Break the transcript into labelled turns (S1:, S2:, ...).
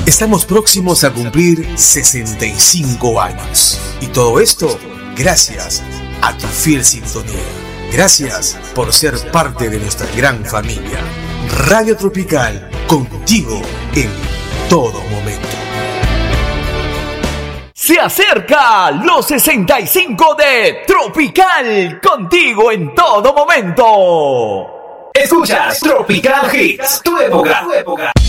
S1: Estamos próximos a cumplir 65 años. Y todo esto gracias a tu fiel sintonía. Gracias por ser parte de nuestra gran familia. Radio Tropical, contigo en todo momento.
S2: Se acerca los 65 de Tropical, contigo en todo momento.
S3: Escuchas Tropical Hits, tu época.